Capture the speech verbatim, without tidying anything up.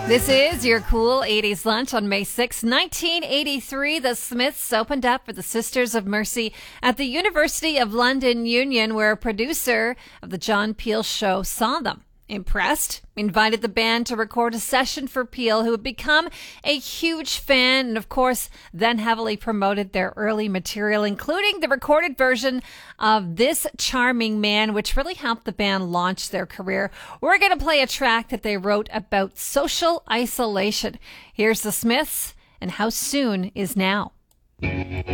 This is your cool eighties lunch on May sixth, nineteen eighty-three. The Smiths opened up for the Sisters of Mercy at the University of London Union, where a producer of the John Peel Show saw them. Impressed, invited the band to record a session for Peel, who had become a huge fan and, of course, then heavily promoted their early material, including the recorded version of This Charming Man, which really helped the band launch their career. We're going to play a track that they wrote about social isolation. Here's the Smiths and How Soon Is Now.